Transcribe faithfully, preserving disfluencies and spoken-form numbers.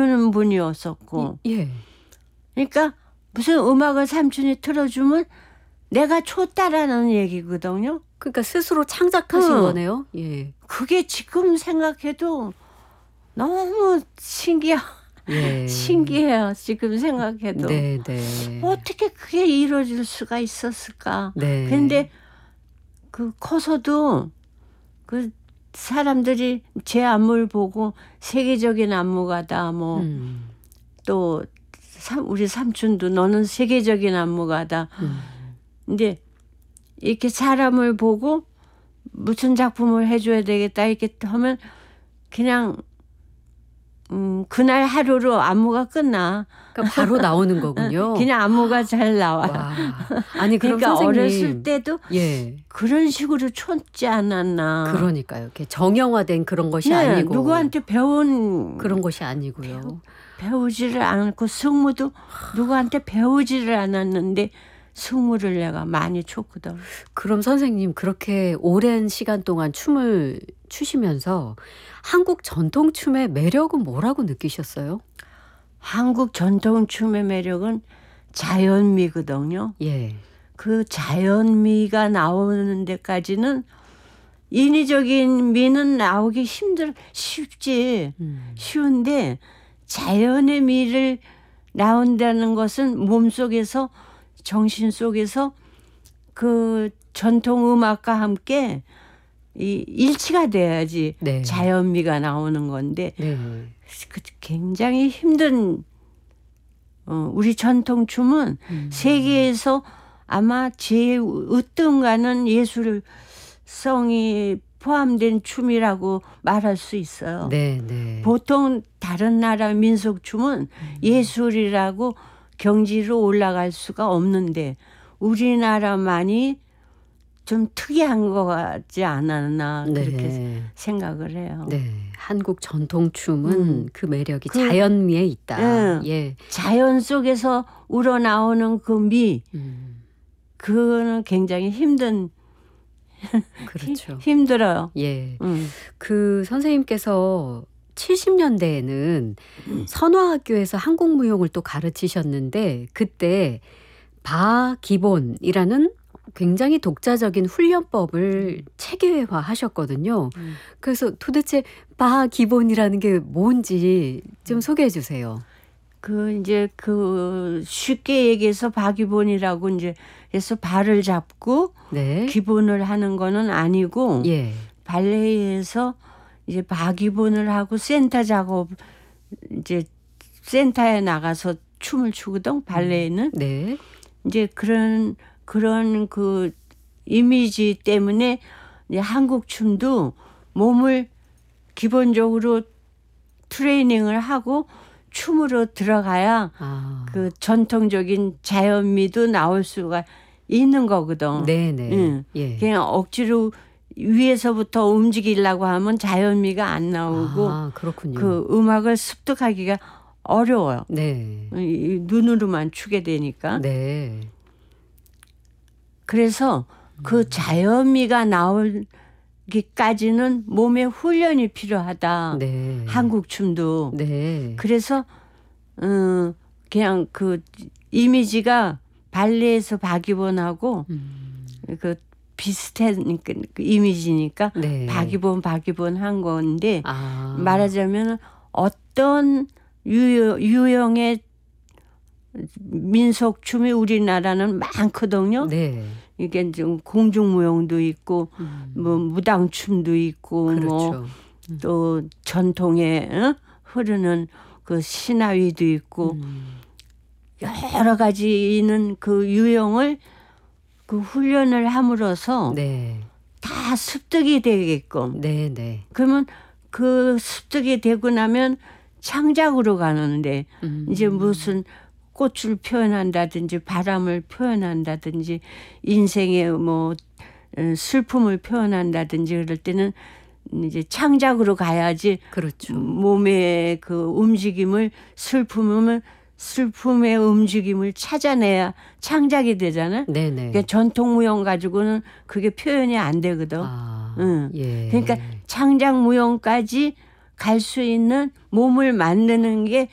부르는 분이었었고. 예. 그러니까 무슨 음악을 삼촌이 틀어주면 내가 췄다라는 얘기거든요. 그러니까 스스로 창작하신 어. 거네요. 예. 그게 지금 생각해도 너무 신기해. 예. 신기해요. 지금 생각해도. 네, 네. 어떻게 그게 이루어질 수가 있었을까. 네. 근데 그 커서도 그 사람들이 제 안무를 보고 세계적인 안무가다 뭐 음. 또 우리 삼촌도 너는 세계적인 안무가다. 음. 근데 이렇게 사람을 보고 무슨 작품을 해줘야 되겠다 이렇게 하면 그냥 음, 그날 하루로 안무가 끝나. 그러니까 바로 나오는 거군요. 그냥 안무가 잘 나와. 와. 아니 그럼 그러니까 선생님 어렸을 때도 예. 그런 식으로 쳤지 않았나. 그러니까요. 이렇게 정형화된 그런 것이 네, 아니고 누구한테 배운 그런 것이 아니고요. 배우지를 않고 승무도 누구한테 배우지를 않았는데 승무를 내가 많이 췄거든. 그럼 선생님 그렇게 오랜 시간 동안 춤을 추시면서 한국 전통춤의 매력은 뭐라고 느끼셨어요? 한국 전통춤의 매력은 자연미거든요. 예. 그 자연미가 나오는 데까지는 인위적인 미는 나오기 힘들 쉽지. 음. 쉬운데 자연의 미를 나온다는 것은 몸속에서 정신 속에서 그 전통 음악과 함께 이 일치가 돼야지 네. 자연미가 나오는 건데 네. 그 굉장히 힘든 어, 우리 전통춤은 음. 세계에서 아마 제일 으뜸가는 예술성이 포함된 춤이라고 말할 수 있어요. 네, 네. 보통 다른 나라 민속춤은 음. 예술이라고 경지로 올라갈 수가 없는데 우리나라만이 좀 특이한 것 같지 않았나 네. 그렇게 생각을 해요. 네. 한국 전통춤은 음. 그 매력이 그, 자연미에 있다. 예. 예. 자연 속에서 우러나오는 그 미, 음. 그거는 굉장히 힘든 그렇죠. 힘들어요. 예. 음. 그 선생님께서 칠십 년대에는 선화학교에서 한국무용을 또 가르치셨는데 그때 바기본이라는 굉장히 독자적인 훈련법을 체계화하셨거든요. 음. 그래서 도대체 바기본이라는 게 뭔지 좀 소개해 주세요. 그 이제 그 쉽게 얘기해서 바기본이라고 이제 해서 발을 잡고 네. 기본을 하는 거는 아니고 예. 발레에서 이제 바기본을 하고 센터 작업 이제 센터에 나가서 춤을 추거든 발레에는. 네. 이제 그런 그런 그 이미지 때문에 이제 한국 춤도 몸을 기본적으로 트레이닝을 하고 춤으로 들어가야 아. 그 전통적인 자연미도 나올 수가 있는 거거든. 네네. 응. 예. 그냥 억지로 위에서부터 움직이려고 하면 자연미가 안 나오고 아, 그렇군요. 그 음악을 습득하기가 어려워요. 네. 이 눈으로만 추게 되니까. 네. 그래서 그 자연미가 나오기까지는 몸에 훈련이 필요하다. 네. 한국 춤도. 네. 그래서 음, 그냥 그 이미지가 발레에서 바기본하고 음. 그 비슷한 그 이미지니까 네. 바기본 바기본 한 건데 아. 말하자면 어떤 유형, 유형의 민속춤이 우리나라는 많거든요. 네. 이게 좀 공중무용도 있고 음. 뭐 무당춤도 있고 그렇죠. 뭐 또 전통에 어? 흐르는 그 신화위도 있고 음. 여러 가지 있는 그 유형을 그 훈련을 함으로써 네. 다 습득이 되게끔. 네, 네. 그러면 그 습득이 되고 나면 창작으로 가는데 음. 이제 무슨 꽃을 표현한다든지 바람을 표현한다든지 인생의 뭐 슬픔을 표현한다든지 그럴 때는 이제 창작으로 가야지. 그렇죠. 몸의 그 움직임을 슬픔은 슬픔의 움직임을 찾아내야 창작이 되잖아. 네네. 그러니까 전통무용 가지고는 그게 표현이 안 되거든. 아, 응. 예. 그러니까 창작무용까지 갈 수 있는 몸을 만드는 게